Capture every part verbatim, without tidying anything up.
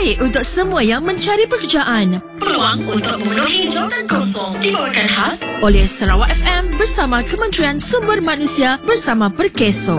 terbaik untuk semua yang mencari pekerjaan. Peluang untuk memenuhi jawatan kosong dibawakan khas oleh Sarawak F M bersama Kementerian Sumber Manusia bersama Perkeso.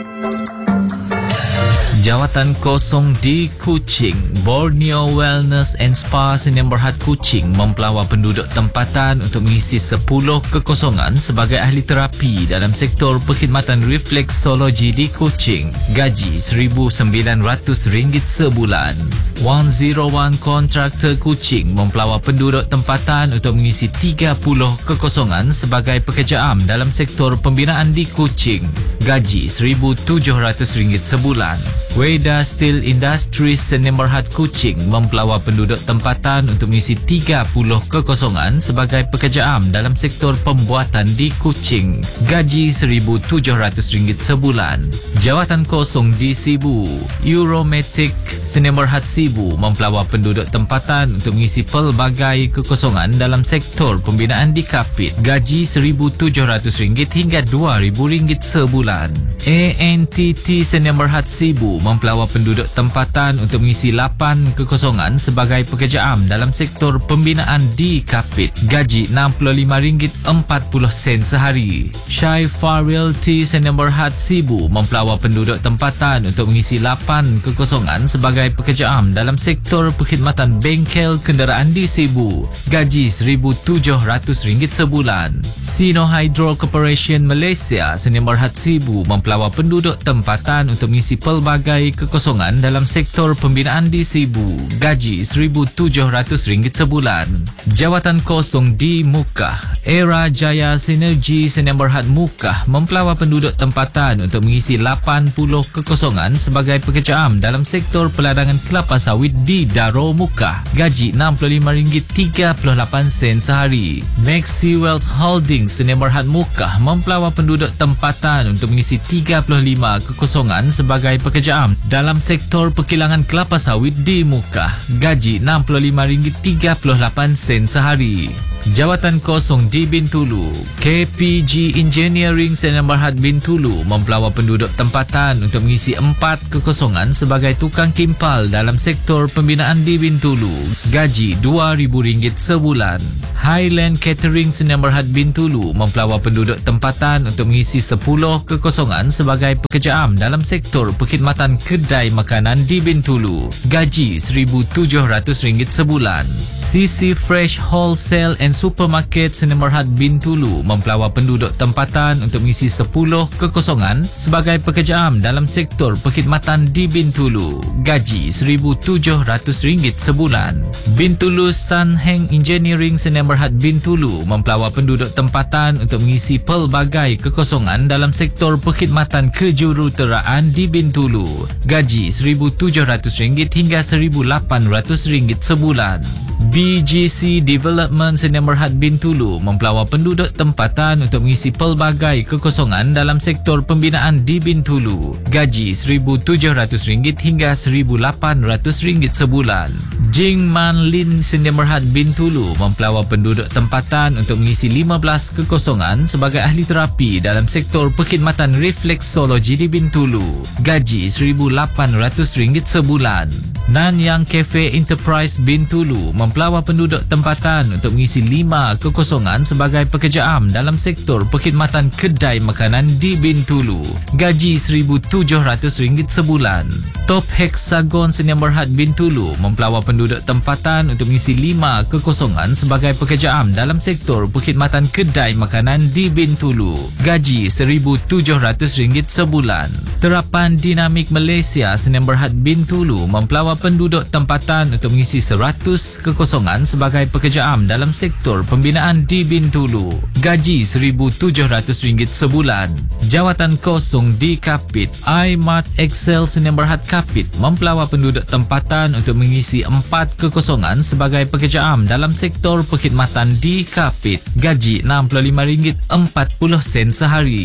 Jawatan kosong di Kuching. Borneo Wellness and Spa Sdn Bhd Kuching mempelawar penduduk tempatan untuk mengisi sepuluh kekosongan sebagai ahli terapi dalam sektor perkhidmatan refleksologi di Kuching. Gaji seribu sembilan ratus ringgit sebulan. seratus satu Kontraktor Kuching mempelawar penduduk tempatan untuk mengisi tiga puluh kekosongan sebagai pekerja am dalam sektor pembinaan di Kuching. Gaji seribu tujuh ratus ringgit sebulan. Weda Steel Industries Sdn Bhd Kuching mempelawar penduduk tempatan untuk mengisi tiga puluh kekosongan sebagai pekerja am dalam sektor pembuatan di Kuching. Gaji seribu tujuh ratus ringgit sebulan. Jawatan kosong di Sibu. Euromatic Sdn Bhd Sibu mempelawar penduduk tempatan untuk mengisi pelbagai kekosongan dalam sektor pembinaan di Kapit. Gaji seribu tujuh ratus ringgit hingga dua ribu ringgit sebulan. A N T T Sdn Bhd Sibu mempelawar penduduk tempatan untuk mengisi lapan kekosongan sebagai pekerja am dalam sektor pembinaan di Kapit. Gaji enam puluh lima ringgit empat puluh sen sehari. Shyfa Realty Sdn Bhd Sibu mempelawar penduduk tempatan untuk mengisi lapan kekosongan sebagai pekerja am dalam sektor perkhidmatan bengkel kenderaan di Sibu. Gaji seribu tujuh ratus ringgit sebulan. Sino Hydro Corporation Malaysia Sdn Bhd Sibu mempelawar penduduk tempatan untuk mengisi pelbagai kekosongan dalam sektor pembinaan di Sibu. Gaji seribu tujuh ratus ringgit sebulan. Jawatan kosong di Mukah. Era Jaya Sinergi Sdn Bhd Mukah mempelawar penduduk tempatan untuk mengisi lapan puluh kekosongan sebagai pekerja am dalam sektor peladangan kelapa sawit di Daro Mukah. Gaji enam puluh lima ringgit tiga puluh lapan sen sehari. Maxi Wealth Holdings Sdn Bhd Mukah mempelawar penduduk tempatan untuk mengisi tiga puluh lima kekosongan sebagai pekerja am dalam sektor perkilangan kelapa sawit di Mukah. Gaji enam puluh lima ringgit tiga puluh lapan sen sehari. Jawatan kosong di Bintulu. K P G Engineering Sdn Bhd Bintulu mempelawar penduduk tempatan untuk mengisi empat kekosongan sebagai tukang kimpal dalam sektor pembinaan di Bintulu. Gaji dua ribu ringgit sebulan. Highland Catering Sdn Bhd Bintulu mempelawar penduduk tempatan untuk mengisi sepuluh kekosongan sebagai pekerja am dalam sektor perkhidmatan kedai makanan di Bintulu. Gaji seribu tujuh ratus ringgit sebulan. C C Fresh Wholesale and Supermarket Sdn Bhd Bintulu mempelawar penduduk tempatan untuk mengisi sepuluh kekosongan sebagai pekerja am dalam sektor perkhidmatan di Bintulu. Gaji seribu tujuh ratus ringgit sebulan. Bintulu Sun Heng Engineering Sdn Bhd Bintulu mempelawar penduduk tempatan untuk mengisi pelbagai kekosongan dalam sektor perkhidmatan kejuruteraan di Bintulu. Gaji seribu tujuh ratus ringgit hingga seribu lapan ratus ringgit sebulan. B G C Development Sdn Bhd Bintulu mempelawar penduduk tempatan untuk mengisi pelbagai kekosongan dalam sektor pembinaan di Bintulu. Gaji seribu tujuh ratus ringgit hingga seribu lapan ratus ringgit sebulan. Jing Man Lin Sdn Bhd Bintulu mempelawar penduduk tempatan untuk mengisi lima belas kekosongan sebagai ahli terapi dalam sektor perkhidmatan refleksologi di Bintulu. Gaji seribu lapan ratus ringgit sebulan. Nanyang Cafe Enterprise Bintulu mempelawar penduduk tempatan untuk mengisi lima kekosongan sebagai pekerja am dalam sektor perkhidmatan kedai makanan di Bintulu. Gaji seribu tujuh ratus ringgit sebulan. Top Hexagon Sdn Bhd Bintulu mempelawar penduduk tempatan untuk mengisi lima kekosongan sebagai pekerja am dalam sektor perkhidmatan kedai makanan di Bintulu. Gaji seribu tujuh ratus ringgit sebulan. Terapan Dinamik Malaysia Sdn Bhd Bintulu mempelawar penduduk tempatan untuk mengisi seratus kekosongan sebagai pekerja am dalam sektor pembinaan di Bintulu. Gaji seribu tujuh ratus ringgit sebulan. Jawatan kosong di Kapit. iMart Excel Sdn Bhd Kapit mempelawar penduduk tempatan untuk mengisi empat kekosongan sebagai pekerja am dalam sektor perkhidmatan di Kapit. Gaji enam puluh lima ringgit empat puluh sen sehari.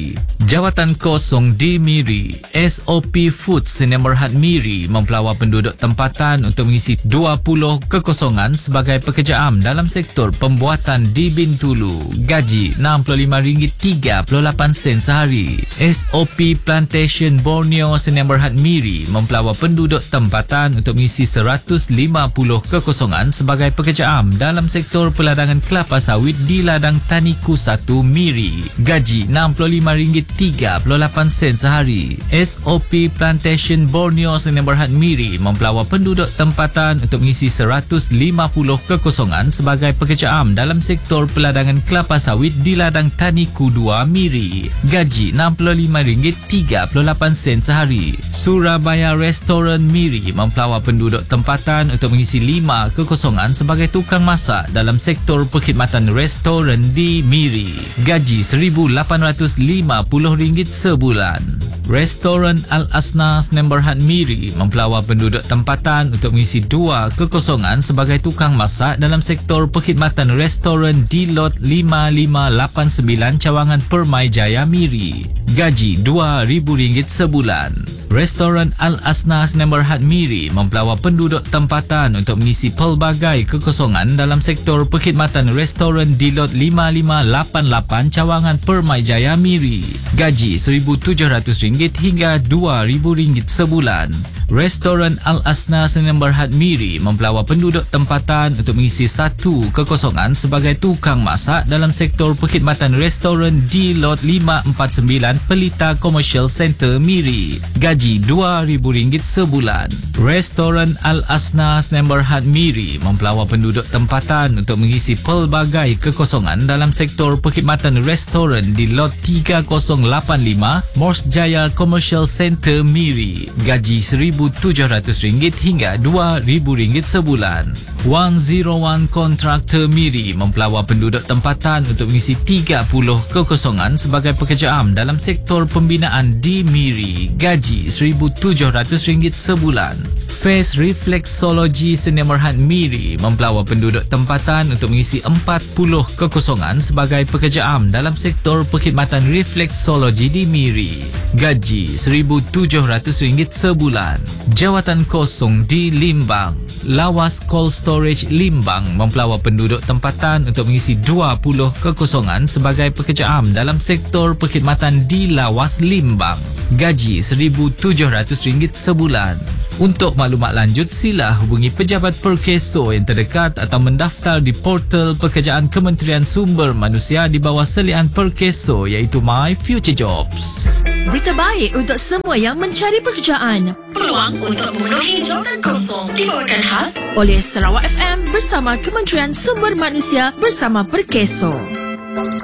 Jawatan kosong di Miri. S O P Foods Sdn Bhd Miri mempelawar penduduk tempatan untuk mengisi dua puluh kekosongan sebagai pekerja am dalam sektor pembuatan di Bintulu. Gaji enam puluh lima ringgit tiga puluh lapan sen sehari. S O P Plantation Borneo Sdn Bhd Miri mempelawar penduduk tempatan untuk mengisi seratus lima puluh kekosongan sebagai pekerja am dalam sektor peladangan kelapa sawit di ladang Taniku satu Miri. Gaji enam puluh lima ringgit tiga puluh lapan sen sehari. S O P Plantation Borneo Sdn Bhd Miri mempelawar penduduk tempatan untuk mengisi seratus lima puluh kekosongan sebagai pekerja am dalam sektor peladangan kelapa sawit di ladang Taniku dua Miri. Gaji enam puluh lima ringgit tiga puluh lapan sen sehari. Surabaya Restoran Miri mempelawar penduduk tempatan untuk mengisi lima kekosongan sebagai tukang masak dalam sektor perkhidmatan restoran di Miri. Gaji seribu lapan ratus lima puluh ringgit sebulan. Restoran Al-Asna Sdn Bhd Miri mempelawar penduduk tempatan untuk mengisi dua kekosongan sebagai tukang masak dalam sektor perkhidmatan restoran di lot lima lima lapan sembilan Cawangan Permai Jaya Miri. Gaji dua ribu ringgit sebulan. Restoran Al-Asna Sdn Bhd Miri mempelawar penduduk tempatan untuk mengisi pelbagai kekosongan dalam sektor perkhidmatan restoran di lot lima lima lapan lapan Cawangan Permai Jaya Miri. Gaji seribu tujuh ratus ringgit hingga dua ribu ringgit sebulan. Restoran Al-Asna Sdn Bhd Miri mempelawar penduduk tempatan untuk mengisi satu kekosongan sebagai tukang masak dalam sektor perkhidmatan restoran di lot lima empat sembilan Pelita Commercial Center Miri. Gaji dua ribu ringgit sebulan. Restoran Al-Asna Sdn Bhd Miri mempelawar penduduk tempatan untuk mengisi pelbagai kekosongan dalam sektor perkhidmatan restoran di lot tiga kosong lapan lima Mors Jaya Commercial Center Miri. Gaji seribu tujuh ratus ringgit hingga dua ribu ringgit sebulan. seratus satu Kontraktor Miri mempelawar penduduk tempatan untuk mengisi tiga puluh kekosongan sebagai pekerja am dalam sektor pembinaan di Miri. Gaji seribu tujuh ratus ringgit sebulan. Face Reflexology Sdn Bhd Miri mempelawar penduduk tempatan untuk mengisi empat puluh kekosongan sebagai pekerja am dalam sektor perkhidmatan reflexology di Miri. Gaji seribu tujuh ratus ringgit sebulan. Jawatan kosong di Limbang. Lawas Cold Storage Limbang mempelawar penduduk tempatan untuk mengisi dua puluh kekosongan sebagai pekerja am dalam sektor perkhidmatan di Lawas Limbang. Gaji seribu tujuh ratus ringgit sebulan. Untuk maklumat lanjut, sila hubungi pejabat Perkeso yang terdekat atau mendaftar di portal pekerjaan Kementerian Sumber Manusia di bawah selian Perkeso iaitu My Future Jobs. Berita baik untuk semua yang mencari pekerjaan. Peluang untuk memenuhi jawatan kosong dibawakan khas Oleh Sarawak F M bersama Kementerian Sumber Manusia bersama Perkeso.